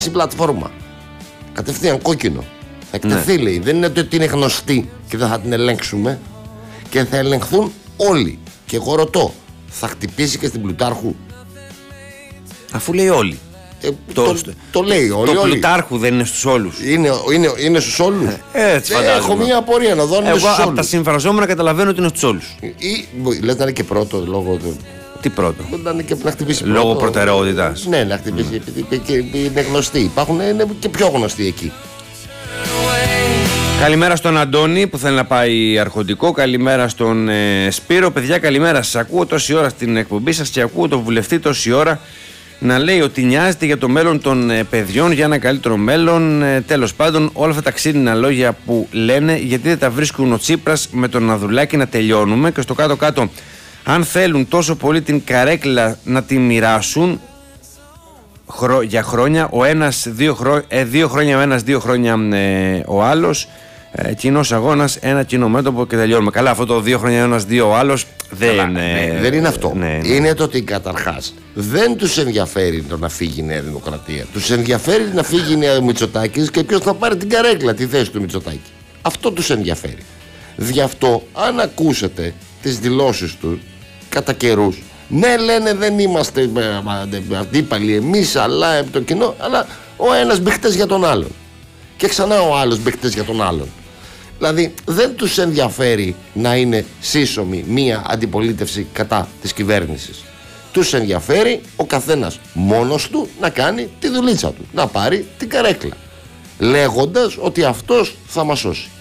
πλατφόρμα. Κατευθείαν κόκκινο. Θα εκτεθεί, λέει. Δεν είναι ότι είναι γνωστή και δεν θα την ελέγξουμε. Και θα ελεγχθούν όλοι. Και εγώ ρωτώ, θα χτυπήσει και στην Πλουτάρχου? Αφού λέει όλοι. Το λέει όλοι. Το Πλουτάρχου δεν είναι στους όλους. Είναι στους όλους. Έτσι φαντάζομαι. Έχω μία απορία να δω αν είναι στους όλους. Εγώ από τα συμφραζόμενα καταλαβαίνω ότι είναι στους όλους. Λες να είναι και πρώτο λόγω. Τι πρώτο? Να είναι και να χτυπήσει λόγω πρώτο. προτεραιότητας. Ναι, να χτυπήσει. Επειδή είναι γνωστοί. Υπάρχουν είναι και πιο γνωστοί εκεί. Καλημέρα στον Αντώνη που θέλει να πάει αρχοντικό. Καλημέρα στον Σπύρο. Παιδιά, καλημέρα. Σας ακούω τόση ώρα στην εκπομπή σας και ακούω τον βουλευτή τόση ώρα να λέει ότι νοιάζεται για το μέλλον των παιδιών, για ένα καλύτερο μέλλον. Τέλος πάντων, όλα αυτά τα ξύλινα λόγια που λένε, γιατί δεν τα βρίσκουν ο Τσίπρας με τον Ανδρουλάκη να τελειώνουμε. Και στο κάτω-κάτω, αν θέλουν τόσο πολύ την καρέκλα να τη μοιράσουν για χρόνια, ο ένας 2 χρόνια ο ένας, 2 χρόνια ο άλλος. Κοινός αγώνας, ένα κοινό μέτωπο και τελειώνουμε. Καλά, αυτό το 2 χρόνια ο ένας, 2 ο άλλος δεν είναι αυτό. Ναι. Είναι το ότι καταρχάς δεν τους ενδιαφέρει το να φύγει η Νέα Δημοκρατία. Τους ενδιαφέρει να φύγει η Νέα Μητσοτάκης και ποιος θα πάρει την καρέκλα, τη θέση του Μητσοτάκη. Αυτό τους ενδιαφέρει. Γι' αυτό, αν ακούσετε τις δηλώσεις του κατά καιρούς, ναι, λένε δεν είμαστε αντίπαλοι εμείς, αλλά το κοινό, αλλά ο ένας μπηχτές για τον άλλον. Και ξανά ο άλλος μπηχτές για τον άλλον. Δηλαδή δεν τους ενδιαφέρει να είναι σύσσωμη μία αντιπολίτευση κατά της κυβέρνησης. Τους ενδιαφέρει ο καθένας μόνος του να κάνει τη δουλίτσα του, να πάρει την καρέκλα, λέγοντας ότι αυτός θα μας σώσει.